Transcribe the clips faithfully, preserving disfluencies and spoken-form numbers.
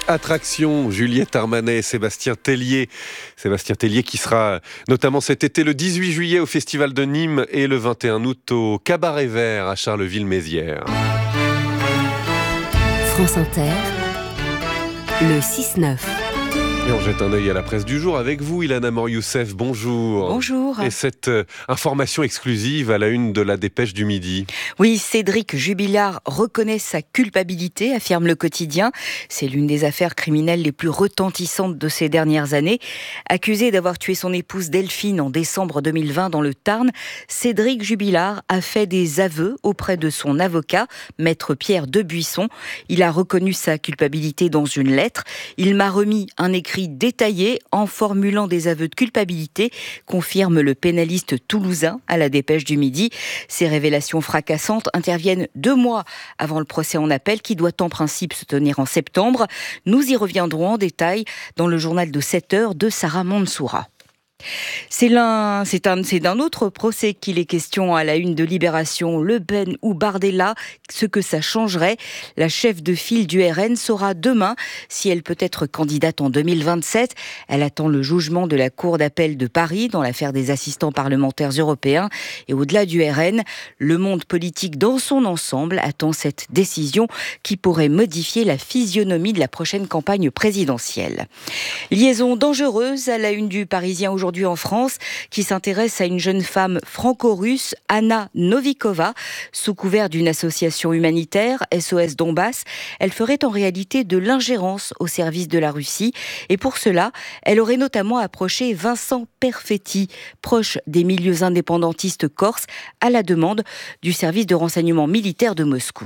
Attraction, Juliette Armanet et Sébastien Tellier. Sébastien Tellier qui sera notamment cet été le dix-huit juillet au Festival de Nîmes et le vingt et un août au Cabaret Vert à Charleville-Mézières. France Inter, le six neuf. Et on jette un œil à la presse du jour avec vous, Ilana Mor-Youssef. Bonjour. Bonjour. Et cette euh, information exclusive à la une de la Dépêche du Midi. Oui, Cédric Jubilard reconnaît sa culpabilité, affirme le quotidien. C'est l'une des affaires criminelles les plus retentissantes de ces dernières années. Accusé d'avoir tué son épouse Delphine en décembre deux mille vingt dans le Tarn, Cédric Jubilard a fait des aveux auprès de son avocat, maître Pierre Debuisson. Il a reconnu sa culpabilité dans une lettre. Il m'a remis un écrit détaillé en formulant des aveux de culpabilité, confirme le pénaliste toulousain à la Dépêche du Midi. Ces révélations fracassantes interviennent deux mois avant le procès en appel qui doit en principe se tenir en septembre. Nous y reviendrons en détail dans le journal de sept heures de Sarah Mansoura. C'est, l'un, c'est, un, c'est d'un autre procès qu'il est question à la une de Libération. Le Pen ou Bardella, ce que ça changerait. La chef de file du R N saura demain si elle peut être candidate en deux mille vingt-sept. Elle attend le jugement de la Cour d'appel de Paris dans l'affaire des assistants parlementaires européens. Et au-delà du R N, le monde politique dans son ensemble attend cette décision qui pourrait modifier la physionomie de la prochaine campagne présidentielle. Liaison dangereuse à la une du Parisien aujourd'hui en France, qui s'intéresse à une jeune femme franco-russe, Anna Novikova, sous couvert d'une association humanitaire, S O S Donbass. Elle ferait en réalité de l'ingérence au service de la Russie. Et pour cela, elle aurait notamment approché Vincent Perfetti, proche des milieux indépendantistes corses, à la demande du service de renseignement militaire de Moscou.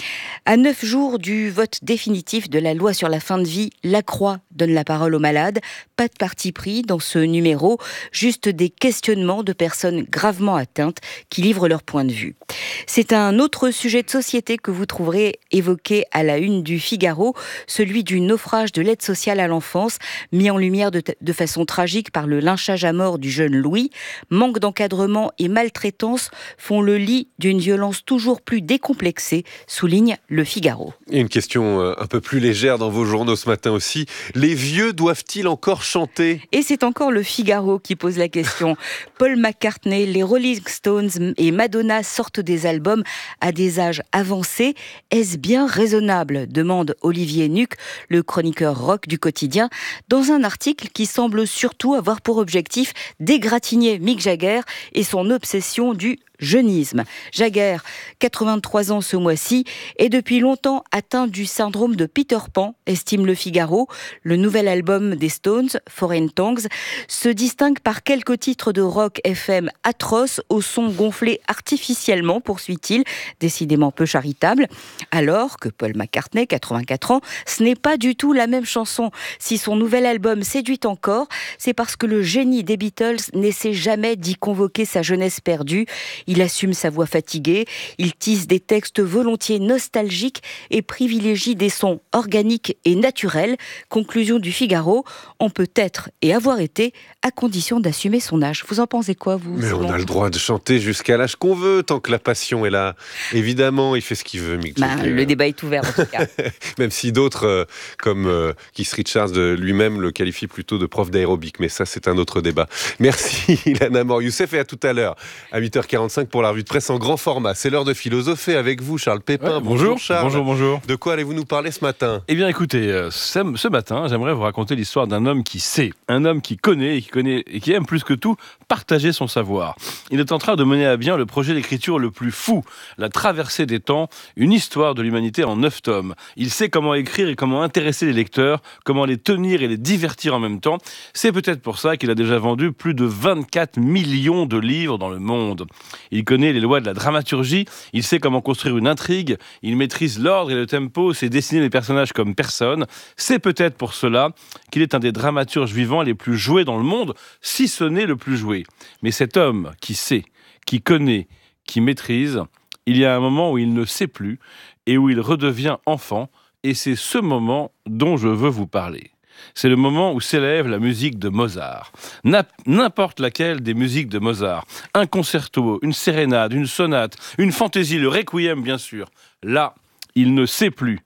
À neuf jours du vote définitif de la loi sur la fin de vie, La Croix donne la parole aux malades. Pas de parti pris dans ce numéro, juste des questionnements de personnes gravement atteintes qui livrent leur point de vue. C'est un autre sujet de société que vous trouverez évoqué à la une du Figaro, celui du naufrage de l'aide sociale à l'enfance, mis en lumière de, t- de façon tragique par le lynchage à mort du jeune Louis. Manque d'encadrement et maltraitance font le lit d'une violence toujours plus décomplexée, souligne le Figaro. Et une question un peu plus légère dans vos journaux ce matin aussi. Les vieux doivent-ils encore chanter ? Et c'est encore le Figaro qui pose la question. Paul McCartney, les Rolling Stones et Madonna sortent des albums à des âges avancés. Est-ce bien raisonnable ? Demande Olivier Nuc, le chroniqueur rock du quotidien, dans un article qui semble surtout avoir pour objectif d'égratigner Mick Jagger et son obsession du jeunisme. Jagger, quatre-vingt-trois ans ce mois-ci, est depuis longtemps atteint du syndrome de Peter Pan, estime le Figaro. Le nouvel album des Stones, Foreign Tongues, se distingue par quelques titres de rock F M atroces au son gonflé artificiellement, poursuit-il, décidément peu charitable. Alors que Paul McCartney, quatre-vingt-quatre ans, ce n'est pas du tout la même chanson. Si son nouvel album séduit encore, c'est parce que le génie des Beatles n'essaie jamais d'y convoquer sa jeunesse perdue. Il assume sa voix fatiguée, il tisse des textes volontiers nostalgiques et privilégie des sons organiques et naturels. Conclusion du Figaro, on peut être et avoir été à condition d'assumer son âge. Vous en pensez quoi, vous ? Mais on a le droit de chanter jusqu'à l'âge qu'on veut, tant que la passion est là. Évidemment, il fait ce qu'il veut, Mick bah, Jagger. Le débat est ouvert, en tout cas. Même si d'autres, euh, comme euh, Keith Richards de lui-même, le qualifient plutôt de prof d'aérobic. Mais ça, c'est un autre débat. Merci, Ilana Mor-Youssef. Et à tout à l'heure, à huit heures quarante-cinq pour la revue de presse en grand format. C'est l'heure de philosopher avec vous, Charles Pépin. Ouais, bonjour, bonjour, Charles. bonjour, bonjour. De quoi allez-vous nous parler ce matin ? Eh bien, écoutez, euh, ce, ce matin, j'aimerais vous raconter l'histoire d'un homme qui sait, un homme qui connaît et qui connaît et qui aime plus que tout partager son savoir. Il est en train de mener à bien le projet d'écriture le plus fou, la traversée des temps, une histoire de l'humanité en neuf tomes. Il sait comment écrire et comment intéresser les lecteurs, comment les tenir et les divertir en même temps. C'est peut-être pour ça qu'il a déjà vendu plus de vingt-quatre millions de livres dans le monde. Il connaît les lois de la dramaturgie, il sait comment construire une intrigue, il maîtrise l'ordre et le tempo, sait dessiner les personnages comme personne. C'est peut-être pour cela qu'il est un des dramaturges vivants les plus joués dans le monde, si ce n'est le plus joué. Mais cet homme qui sait, qui connaît, qui maîtrise, il y a un moment où il ne sait plus et où il redevient enfant, et c'est ce moment dont je veux vous parler. C'est le moment où s'élève la musique de Mozart. N'importe laquelle des musiques de Mozart. Un concerto, une sérénade, une sonate, une fantaisie, le requiem bien sûr. Là, il ne sait plus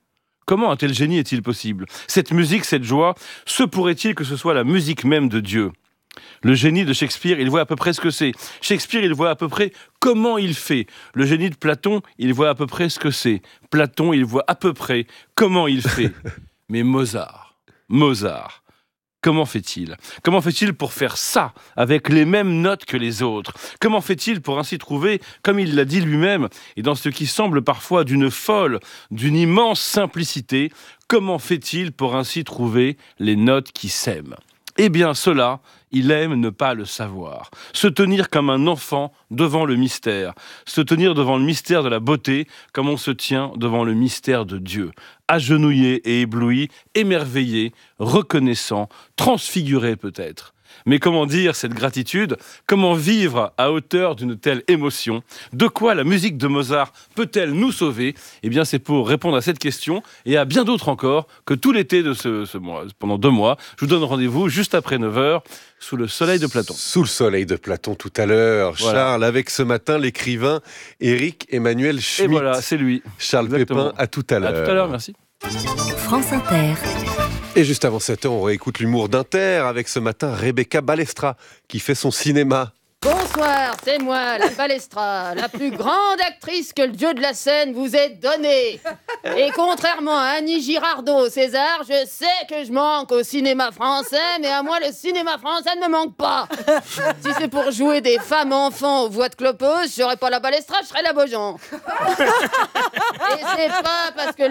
Comment un tel génie est-il possible? Cette musique, cette joie, se pourrait-il que ce soit la musique même de Dieu? Le génie de Shakespeare, il voit à peu près ce que c'est. Shakespeare, il voit à peu près comment il fait. Le génie de Platon, il voit à peu près ce que c'est. Platon, il voit à peu près comment il fait. Mais Mozart, Mozart, comment fait-il? Comment fait-il pour faire ça, avec les mêmes notes que les autres? Comment fait-il pour ainsi trouver, comme il l'a dit lui-même, et dans ce qui semble parfois d'une folle, d'une immense simplicité, comment fait-il pour ainsi trouver les notes qui s'aiment? Eh bien, cela, il aime ne pas le savoir. Se tenir comme un enfant devant le mystère. Se tenir devant le mystère de la beauté comme on se tient devant le mystère de Dieu. Agenouillé et ébloui, émerveillé, reconnaissant, transfiguré peut-être. Mais comment dire cette gratitude? Comment vivre à hauteur d'une telle émotion? De quoi la musique de Mozart peut-elle nous sauver? Eh bien, c'est pour répondre à cette question et à bien d'autres encore que tout l'été de ce, ce mois, pendant deux mois, je vous donne rendez-vous juste après neuf heures sous le soleil de Platon. Sous le soleil de Platon tout à l'heure. Voilà. Charles, avec ce matin l'écrivain Éric Emmanuel Schmitt. Et voilà, c'est lui. Charles Exactement. Pépin, à tout à l'heure. À tout à l'heure, merci. France Inter. Et juste avant sept heures, on réécoute l'humour d'Inter avec ce matin Rebecca Balestra qui fait son cinéma. Bonsoir, c'est moi, la Balestra, la plus grande actrice que le dieu de la scène vous ait donnée. Et contrairement à Annie Girardot au César, je sais que je manque au cinéma français, mais à moi, le cinéma français ne me manque pas. Si c'est pour jouer des femmes enfants aux voix de clopos, je serais pas la Balestra, je serais la Beaujon. Et c'est pas parce que